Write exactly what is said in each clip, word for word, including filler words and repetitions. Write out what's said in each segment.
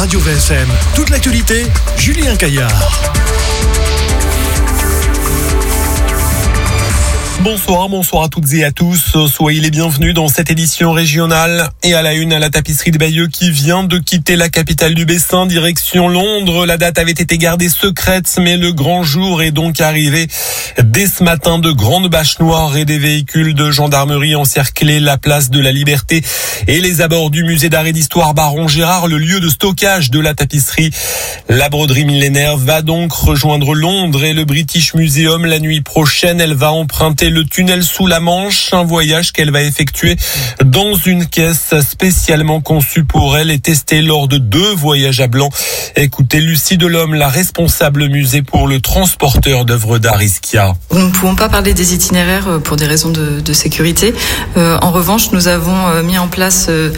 Radio V S M. Toute l'actualité, Julien Caillard. Bonsoir, bonsoir à toutes et à tous. Soyez les bienvenus dans cette édition régionale. Et à la une, à la tapisserie de Bayeux qui vient de quitter la capitale du Bessin, direction Londres. La date avait été gardée secrète, mais le grand jour est donc arrivé. Dès ce matin, de grandes bâches noires et des véhicules de gendarmerie encerclaient la place de la Liberté et les abords du musée d'art et d'histoire Baron Gérard, le lieu de stockage de la tapisserie. La broderie millénaire va donc rejoindre Londres et le British Museum la nuit prochaine. Elle va emprunter le tunnel sous la Manche, un voyage qu'elle va effectuer dans une caisse spécialement conçue pour elle et testée lors de deux voyages à Blanc. Écoutez Lucie Delhomme, la responsable musée pour le transporteur d'œuvres d'art Ischia. Nous ne pouvons pas parler des itinéraires pour des raisons de, de sécurité. Euh, en revanche, nous avons mis en place euh,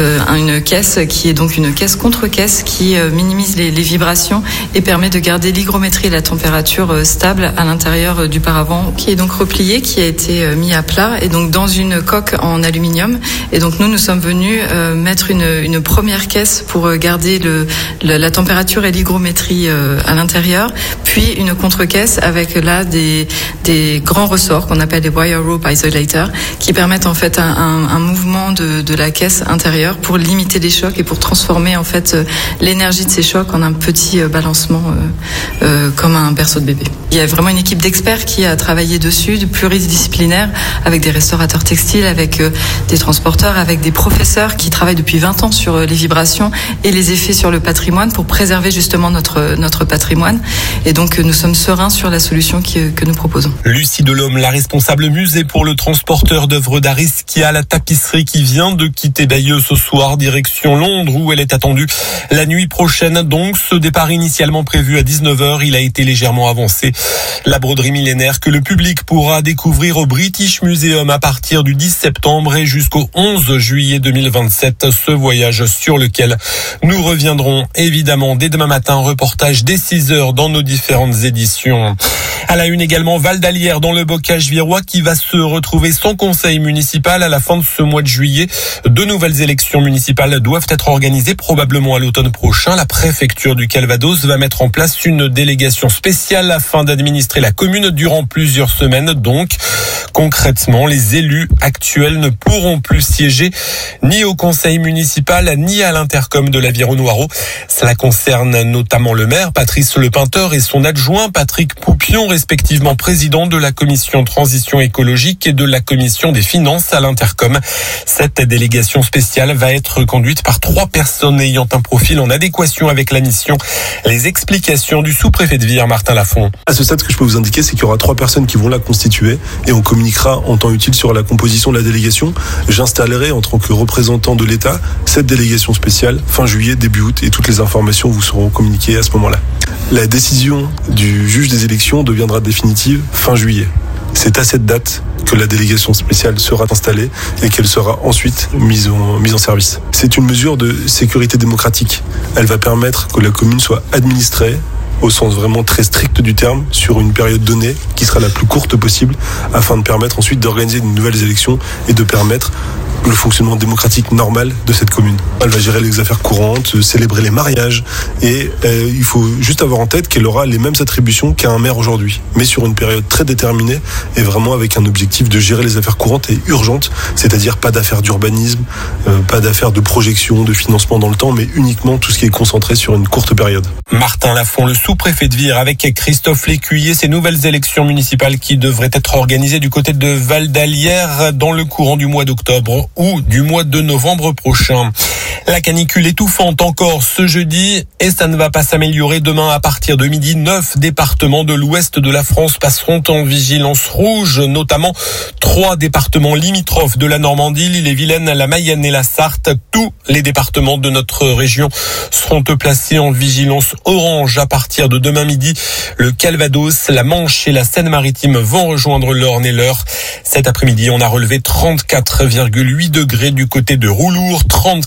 une caisse qui est donc une caisse contre caisse qui euh, minimise les, les vibrations et permet de garder l'hygrométrie et la température euh, stable à l'intérieur euh, du paravent, qui est donc replié, qui a été mis à plat et donc dans une coque en aluminium. Et donc nous, nous sommes venus euh, mettre une, une première caisse pour garder le, le, la température et l'hygrométrie euh, à l'intérieur, puis une contre-caisse avec là des, des grands ressorts qu'on appelle des wire rope isolators qui permettent en fait un, un, un mouvement de, de la caisse intérieure pour limiter les chocs et pour transformer en fait euh, l'énergie de ces chocs en un petit euh, balancement euh, euh, comme un berceau de bébé. Il y a vraiment une équipe d'experts qui a travaillé dessus, de pluridisciplinaire, avec des restaurateurs textiles, avec euh, des transporteurs, avec des professeurs qui travaillent depuis vingt ans sur euh, les vibrations et les effets sur le patrimoine pour préserver justement notre notre patrimoine. Et donc euh, nous sommes sereins sur la solution qui, euh, que nous proposons. Lucie Delhomme, la responsable musée pour le transporteur d'œuvres d'art Ischia, la tapisserie qui vient de quitter Bayeux ce soir, direction Londres où elle est attendue la nuit prochaine. Donc ce départ initialement prévu à dix-neuf heures, il a été légèrement avancé. La broderie millénaire que le public pourra découvrir au British Museum à partir du dix septembre et jusqu'au onze juillet deux mille vingt-sept. Ce voyage sur lequel nous reviendrons évidemment dès demain matin. Reportage dès six heures dans nos différentes éditions. À la une également, Val d'Alière dans le bocage virois qui va se retrouver sans conseil municipal à la fin de ce mois de juillet. De nouvelles élections municipales doivent être organisées probablement à l'automne prochain. La préfecture du Calvados va mettre en place une délégation spéciale afin d'administrer la commune durant plusieurs semaines. Donc, concrètement, les élus actuels ne pourront plus siéger ni au conseil municipal ni à l'intercom de l'Aviron-Noireau. Cela concerne notamment le maire Patrice Lepeinteur et son adjoint Patrick Poupion, respectivement président de la commission transition écologique et de la commission des finances à l'intercom. Cette délégation spéciale va être conduite par trois personnes ayant un profil en adéquation avec la mission. Les explications du sous-préfet de Vire, Martin Lafont. À ce stade, ce que je peux vous indiquer, c'est qu'il y aura trois personnes qui vont la constituer et on communiquera en temps utile sur la composition de la délégation. J'installerai en tant que représentant de l'État cette délégation spéciale fin juillet, début août et toutes les informations vous seront communiquées à ce moment-là. La décision du juge des élections deviendra définitive fin juillet. C'est à cette date que la délégation spéciale sera installée et qu'elle sera ensuite mise en, mise en service. C'est une mesure de sécurité démocratique. Elle va permettre que la commune soit administrée au sens vraiment très strict du terme, sur une période donnée qui sera la plus courte possible, afin de permettre ensuite d'organiser de nouvelles élections et de permettre le fonctionnement démocratique normal de cette commune. Elle va gérer les affaires courantes, célébrer les mariages et euh, il faut juste avoir en tête qu'elle aura les mêmes attributions qu'un maire aujourd'hui, mais sur une période très déterminée et vraiment avec un objectif de gérer les affaires courantes et urgentes, c'est-à-dire pas d'affaires d'urbanisme, euh, pas d'affaires de projection, de financement dans le temps, mais uniquement tout ce qui est concentré sur une courte période. Martin Lafont, le sous-préfet de Vire, avec Christophe Lécuyer, ces nouvelles élections municipales qui devraient être organisées du côté de Val d'Alière dans le courant du mois d'octobre ou du mois de novembre prochain. La canicule étouffante encore ce jeudi et ça ne va pas s'améliorer demain à partir de midi. Neuf départements de l'ouest de la France passeront en vigilance rouge, notamment trois départements limitrophes de la Normandie, l'Ille-et-Vilaine, la Mayenne et la Sarthe. Tous les départements de notre région seront placés en vigilance orange à partir de demain midi. Le Calvados, la Manche et la Seine-Maritime vont rejoindre l'Orne et l'Eure. Cet après-midi, on a relevé trente-quatre virgule huit degrés du côté de Roulour, trente-quatre virgule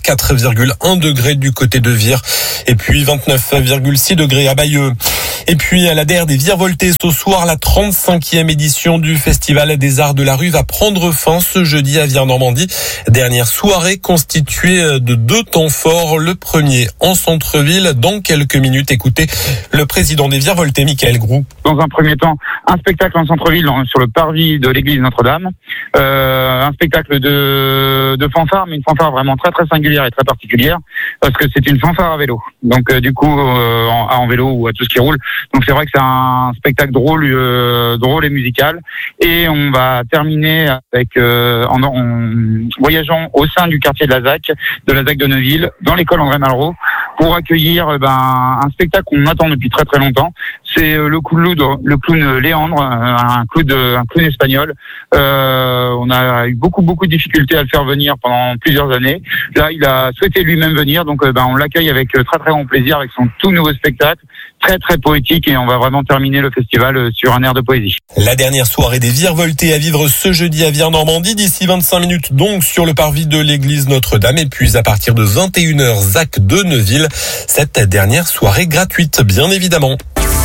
virgule un degrés du côté de Vire et puis vingt-neuf virgule six degrés à Bayeux. Et puis à la D R des Virevoltés ce soir, la trente-cinquième édition du Festival des Arts de la Rue va prendre fin ce jeudi à Vire-Normandie. Dernière soirée constituée de deux temps forts. Le premier en centre-ville. Dans quelques minutes, écoutez le président des Virevoltés, Michael Groux. Dans un premier temps, un spectacle en centre-ville sur le parvis de l'église Notre-Dame. Euh, un spectacle de, de fanfare, mais une fanfare vraiment très très singulière et très particulière, parce que c'est une fanfare à vélo. Donc euh, du coup, euh, en, en vélo ou à tout ce qui roule. Donc c'est vrai que c'est un spectacle drôle, euh, drôle et musical. Et on va terminer avec euh, en, en voyageant au sein du quartier de la Z A C, de la Z A C de Neuville, dans l'école André Malraux, pour accueillir euh, ben, un spectacle qu'on attend depuis très très longtemps. C'est euh, le clown, le clown Léandre, un clown, un clown espagnol. Euh, on a eu beaucoup beaucoup de difficultés à le faire venir pendant plusieurs années. Là, il a souhaité lui-même venir, donc euh, ben, on l'accueille avec très très grand plaisir avec son tout nouveau spectacle, très très poétique, et on va vraiment terminer le festival sur un air de poésie. La dernière soirée des Virevoltés à vivre ce jeudi à Vire-Normandie, d'ici vingt-cinq minutes donc sur le parvis de l'église Notre-Dame, et puis à partir de vingt et une heures, Z A C de Neuville. Cette dernière soirée gratuite, bien évidemment.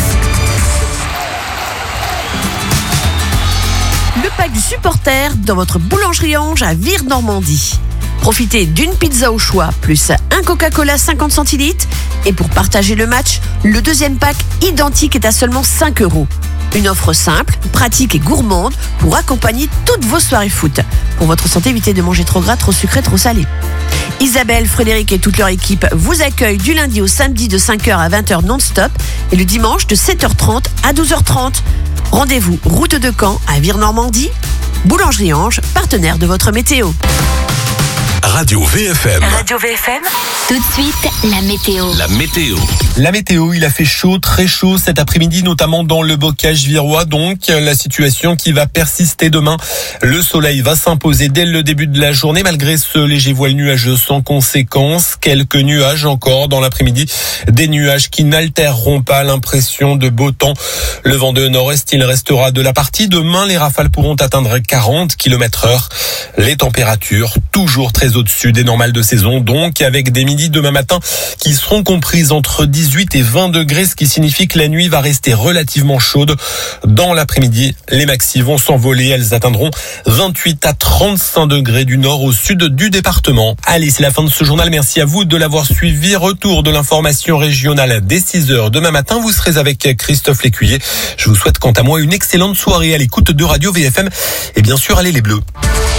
Le pack du supporter dans votre boulangerie Ange à Vire-Normandie. Profitez d'une pizza au choix, plus un Coca-Cola cinquante centilitres. Et pour partager le match, le deuxième pack identique est à seulement cinq euros. Une offre simple, pratique et gourmande pour accompagner toutes vos soirées foot. Pour votre santé, évitez de manger trop gras, trop sucré, trop salé. Isabelle, Frédéric et toute leur équipe vous accueillent du lundi au samedi de cinq heures à vingt heures non-stop et le dimanche de sept heures trente à douze heures trente. Rendez-vous route de Caen à Vire-Normandie. Boulangerie Ange, partenaire de votre météo. Radio V F M. Radio V F M. Tout de suite, la météo. La météo. La météo, il a fait chaud, très chaud cet après-midi, notamment dans le bocage virois. Donc, la situation qui va persister demain. Le soleil va s'imposer dès le début de la journée, malgré ce léger voile nuageux sans conséquence. Quelques nuages encore dans l'après-midi. Des nuages qui n'altéreront pas l'impression de beau temps. Le vent de nord-est, il restera de la partie. Demain, les rafales pourront atteindre quarante kilomètres heure. Les températures, toujours très au-dessus des normales de saison, donc avec des midis demain matin qui seront comprises entre dix-huit et vingt degrés, ce qui signifie que la nuit va rester relativement chaude. Dans l'après-midi, les maxis vont s'envoler, elles atteindront vingt-huit à trente-cinq degrés du nord au sud du département. Allez, c'est la fin de ce journal, merci à vous de l'avoir suivi. Retour de l'information régionale dès six heures demain matin, vous serez avec Christophe Lécuyer. Je vous souhaite quant à moi une excellente soirée à l'écoute de Radio V F M et bien sûr, allez les Bleus.